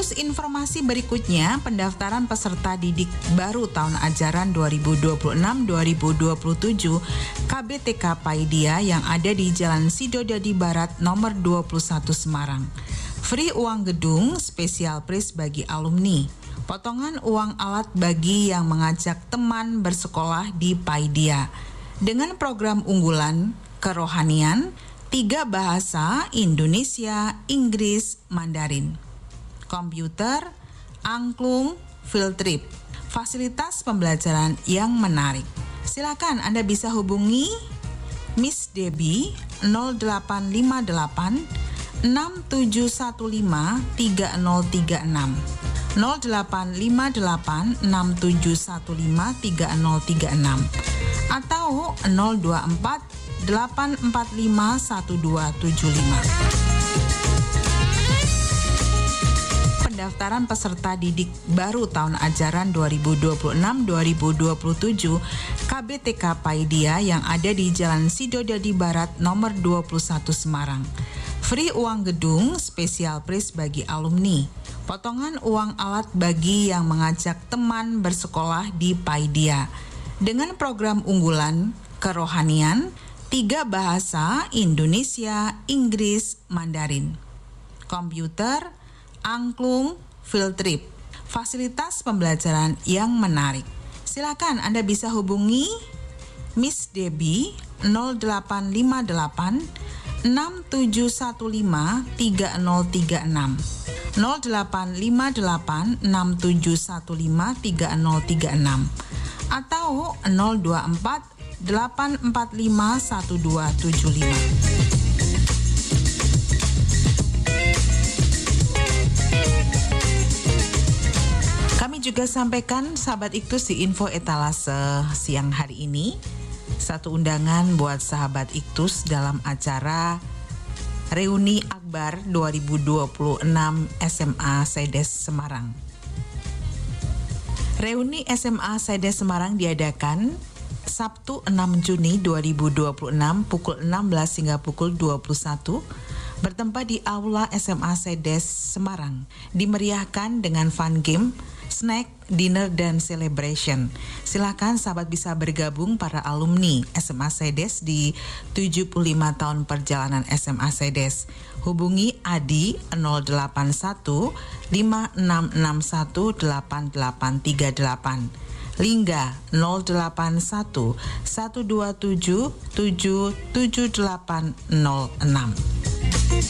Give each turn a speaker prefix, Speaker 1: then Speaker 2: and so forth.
Speaker 1: Sekaligus informasi berikutnya, pendaftaran peserta didik baru tahun ajaran 2026-2027 KBTK Paidia yang ada di Jalan Sidodadi Barat nomor 21 Semarang. Free uang gedung, spesial prize bagi alumni. Potongan uang alat bagi yang mengajak teman bersekolah di Paidia. Dengan program unggulan kerohanian, 3 bahasa Indonesia, Inggris, Mandarin. Komputer, angklung, field trip, fasilitas pembelajaran yang menarik. Silakan Anda bisa hubungi Miss Debbie 0858 6715 3036 0858 6715 3036 atau 024 845 1275. Pendaftaran peserta didik baru tahun ajaran 2026-2027 KBTK Paidia yang ada di Jalan Sidodadi Barat nomor 21 Semarang. Free uang gedung, spesial prize bagi alumni. Potongan uang alat bagi yang mengajak teman bersekolah di Paidia. Dengan program unggulan kerohanian, 3 bahasa Indonesia, Inggris, Mandarin. Komputer, angklung, field trip, fasilitas pembelajaran yang menarik. Silakan Anda bisa hubungi Miss Debbie 0858 6715 3036 0858 6715 3036 atau 024 845 1275. Kami juga sampaikan sahabat Iktus di info etalase siang hari ini. Satu undangan buat sahabat Iktus dalam acara Reuni Akbar 2026 SMA Sedes Semarang. Reuni SMA Sedes Semarang diadakan Sabtu 6 Juni 2026 pukul 16 hingga pukul 21 bertempat di Aula SMA Sedes Semarang. Dimeriahkan dengan fun game, snack, dinner, dan celebration. Silakan sahabat bisa bergabung para alumni SMA Sedes di 75 tahun perjalanan SMA Sedes. Hubungi Adi 081 5661 8838. Lingga 081 127 77806.